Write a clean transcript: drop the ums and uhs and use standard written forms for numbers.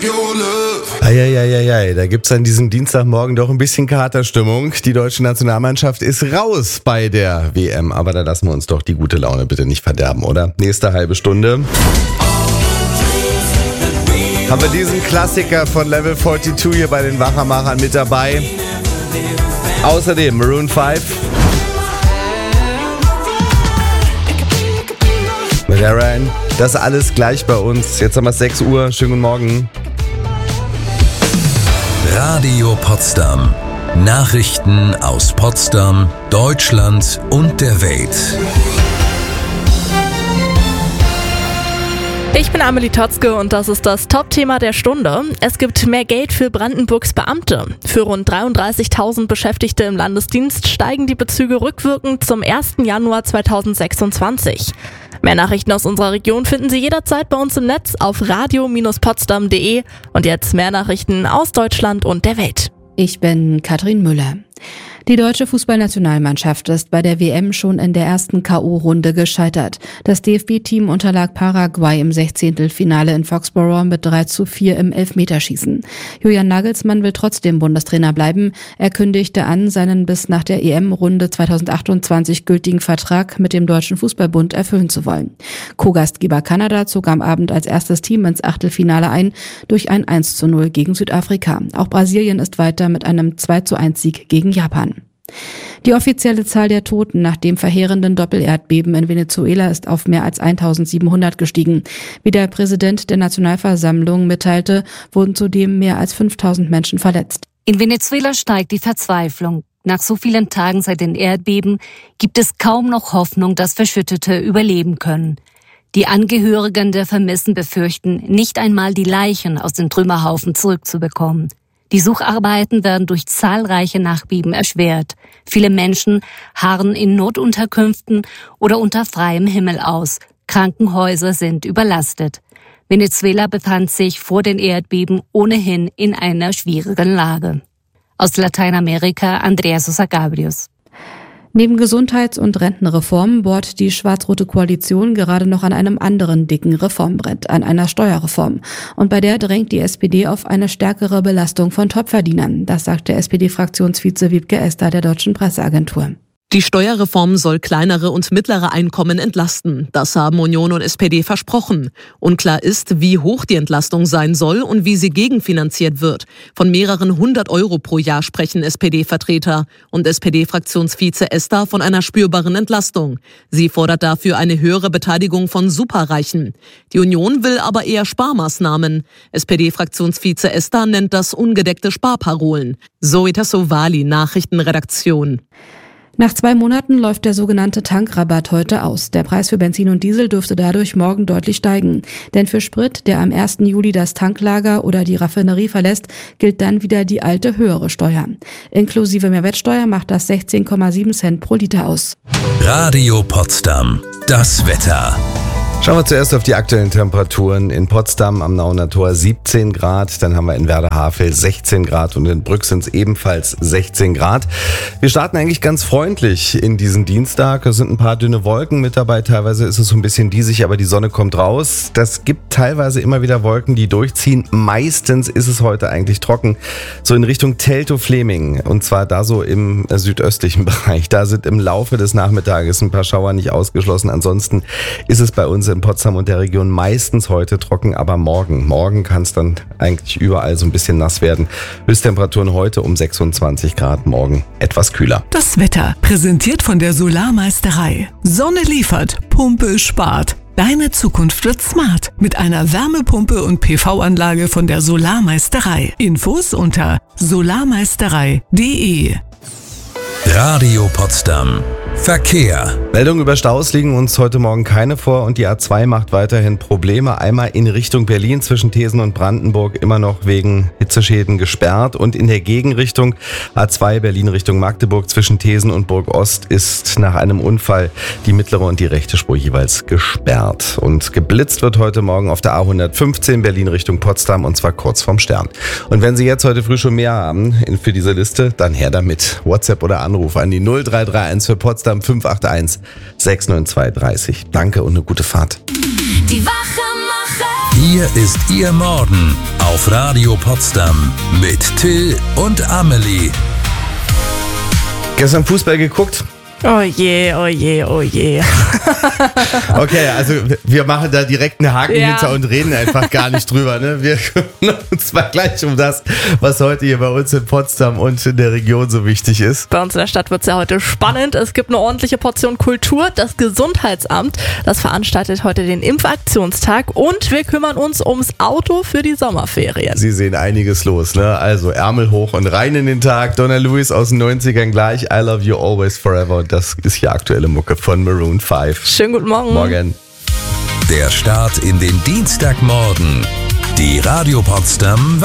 Eieieiei, da gibt's an diesem Dienstagmorgen doch ein bisschen Katerstimmung. Die deutsche Nationalmannschaft ist raus bei der WM, aber da lassen wir uns doch die gute Laune bitte nicht verderben, oder? Nächste halbe Stunde haben wir diesen Klassiker von Level 42 hier bei den Wachermachern mit dabei. Außerdem Maroon 5 mit Aaron. Das alles gleich bei uns. Jetzt haben wir 6 Uhr. Schönen guten Morgen. Radio Potsdam. Nachrichten aus Potsdam, Deutschland und der Welt. Ich bin Amelie Totzke und das ist das Top-Thema der Stunde. Es gibt mehr Geld für Brandenburgs Beamte. Für rund 33.000 Beschäftigte im Landesdienst steigen die Bezüge rückwirkend zum 1. Januar 2026. Mehr Nachrichten aus unserer Region finden Sie jederzeit bei uns im Netz auf radio-potsdam.de. Und jetzt mehr Nachrichten aus Deutschland und der Welt. Ich bin Katrin Müller. Die deutsche Fußballnationalmannschaft ist bei der WM schon in der ersten K.O.-Runde gescheitert. Das DFB-Team unterlag Paraguay im 16. in Foxborough mit 3:4 im Elfmeterschießen. Julian Nagelsmann will trotzdem Bundestrainer bleiben. Er kündigte an, seinen bis nach der EM-Runde 2028 gültigen Vertrag mit dem Deutschen Fußballbund erfüllen zu wollen. Co-Gastgeber Kanada zog am Abend als erstes Team ins Achtelfinale ein durch ein 1:0 gegen Südafrika. Auch Brasilien ist weiter mit einem 2:1-Sieg gegen Japan. Die offizielle Zahl der Toten nach dem verheerenden Doppelerdbeben in Venezuela ist auf mehr als 1.700 gestiegen. Wie der Präsident der Nationalversammlung mitteilte, wurden zudem mehr als 5.000 Menschen verletzt. In Venezuela steigt die Verzweiflung. Nach so vielen Tagen seit den Erdbeben gibt es kaum noch Hoffnung, dass Verschüttete überleben können. Die Angehörigen der Vermissten befürchten, nicht einmal die Leichen aus den Trümmerhaufen zurückzubekommen. Die Sucharbeiten werden durch zahlreiche Nachbeben erschwert. Viele Menschen harren in Notunterkünften oder unter freiem Himmel aus. Krankenhäuser sind überlastet. Venezuela befand sich vor den Erdbeben ohnehin in einer schwierigen Lage. Aus Lateinamerika Andrea Sosa Gabrius. Neben Gesundheits- und Rentenreformen bohrt die schwarz-rote Koalition gerade noch an einem anderen dicken Reformbrett, an einer Steuerreform. Und bei der drängt die SPD auf eine stärkere Belastung von Topverdienern. Das sagt der SPD-Fraktionsvize Wiebke Esther der Deutschen Presseagentur. Die Steuerreform soll kleinere und mittlere Einkommen entlasten. Das haben Union und SPD versprochen. Unklar ist, wie hoch die Entlastung sein soll und wie sie gegenfinanziert wird. Von mehreren 100 € pro Jahr sprechen SPD-Vertreter und SPD-Fraktionsvize Esther von einer spürbaren Entlastung. Sie fordert dafür eine höhere Beteiligung von Superreichen. Die Union will aber eher Sparmaßnahmen. SPD-Fraktionsvize Esther nennt das ungedeckte Sparparolen. Zoe Tassovali, Nachrichtenredaktion. Nach 2 Monaten läuft der sogenannte Tankrabatt heute aus. Der Preis für Benzin und Diesel dürfte dadurch morgen deutlich steigen. Denn für Sprit, der am 1. Juli das Tanklager oder die Raffinerie verlässt, gilt dann wieder die alte höhere Steuer. Inklusive Mehrwertsteuer macht das 16,7 Cent pro Liter aus. Radio Potsdam. Das Wetter. Schauen wir zuerst auf die aktuellen Temperaturen. In Potsdam am Nauener Tor 17 Grad, dann haben wir in Werder-Havel 16 Grad und in Brüxens ebenfalls 16 Grad. Wir starten eigentlich ganz freundlich in diesen Dienstag. Es sind ein paar dünne Wolken mit dabei, teilweise ist es so ein bisschen diesig, aber die Sonne kommt raus. Das gibt teilweise immer wieder Wolken, die durchziehen. Meistens ist es heute eigentlich trocken, so in Richtung Teltow-Fleming und zwar da so im südöstlichen Bereich. Da sind im Laufe des Nachmittages ein paar Schauer nicht ausgeschlossen. Ansonsten ist es bei uns in Potsdam und der Region meistens heute trocken, aber morgen kann es dann eigentlich überall so ein bisschen nass werden. Höchsttemperaturen heute um 26 Grad, morgen etwas kühler. Das Wetter präsentiert von der Solarmeisterei. Sonne liefert, Pumpe spart. Deine Zukunft wird smart mit einer Wärmepumpe und PV-Anlage von der Solarmeisterei. Infos unter solarmeisterei.de. Radio Potsdam. Verkehr. Meldungen über Staus liegen uns heute Morgen keine vor und die A2 macht weiterhin Probleme. Einmal in Richtung Berlin zwischen Thesen und Brandenburg immer noch wegen Hitzeschäden gesperrt und in der Gegenrichtung A2 Berlin Richtung Magdeburg zwischen Thesen und Burg-Ost ist nach einem Unfall die mittlere und die rechte Spur jeweils gesperrt. Und geblitzt wird heute Morgen auf der A115 Berlin Richtung Potsdam und zwar kurz vorm Stern. Und wenn Sie jetzt heute früh schon mehr haben für diese Liste, dann her damit. WhatsApp oder Anruf an die 0331 für Potsdam 581 69230. Danke und eine gute Fahrt. Die Wachermacher. Hier ist Ihr Morgen auf Radio Potsdam mit Till und Amelie. Gestern Fußball geguckt? Oh je, oh je, oh je. Okay, also wir machen da direkt einen Haken hinter und reden einfach gar nicht drüber. Ne? Wir kümmern uns mal gleich um das, was heute hier bei uns in Potsdam und in der Region so wichtig ist. Bei uns in der Stadt wird es ja heute spannend. Es gibt eine ordentliche Portion Kultur. Das Gesundheitsamt, das veranstaltet heute den Impfaktionstag und wir kümmern uns ums Auto für die Sommerferien. Sie sehen einiges los, ne? Also Ärmel hoch und rein in den Tag. Donna Lewis aus den 90ern gleich. I Love You Always Forever. Das ist hier aktuelle Mucke von Maroon 5. Schönen guten Morgen. Morgen. Der Start in den Dienstagmorgen. Die Radio Potsdam